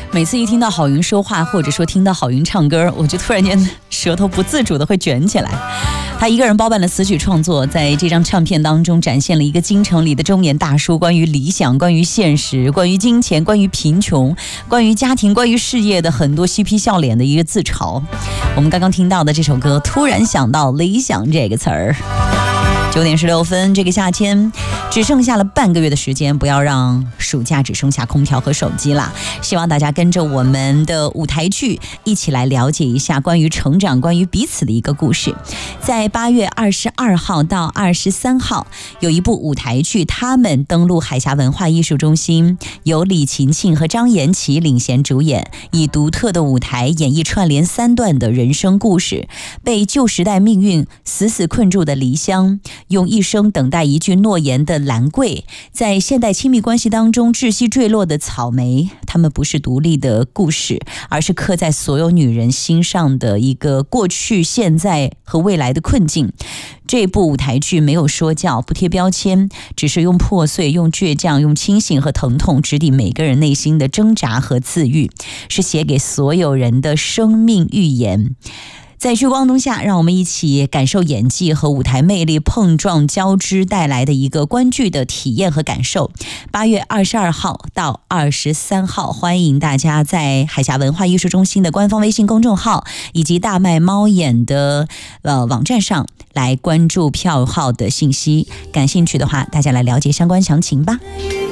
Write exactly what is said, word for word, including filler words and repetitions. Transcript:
每次一听到郝云说话，或者说听到郝云唱歌，我就突然间舌头不自主的会卷起来。他一个人包办了词曲创作，在这张唱片当中展现了一个京城里的中年大叔关于理想、关于现实、关于金钱、关于贫穷、关于家庭、关于事业的很多嬉皮笑脸的一个自嘲。我们刚刚听到的这首歌，突然想到理想这个词儿。九点十六分，这个夏天只剩下了半个月的时间，不要让暑假只剩下空调和手机啦。希望大家跟着我们的舞台剧一起来了解一下关于成长、关于彼此的一个故事。在八月二十二号到二十三号，有一部舞台剧，他们登陆海峡文化艺术中心，由李勤庆和张延琪领衔主演，以独特的舞台演绎串联三段的人生故事。被旧时代命运死死困住的黎香，用一生等待一句诺言的兰桂，在现代亲密关系当中窒息坠落的草莓，他们不是独立的故事，而是刻在所有女人心上的一个过去、现在和未来的困境。这部舞台剧没有说教，不贴标签，只是用破碎、用倔强、用清醒和疼痛直抵每个人内心的挣扎和自愈，是写给所有人的生命预言。在聚光灯下，让我们一起感受演技和舞台魅力碰撞交织带来的一个观剧的体验和感受。八月二十二号到二十三号，欢迎大家在海峡文化艺术中心的官方微信公众号以及大麦猫眼的呃网站上来关注票号的信息。感兴趣的话，大家来了解相关详情吧。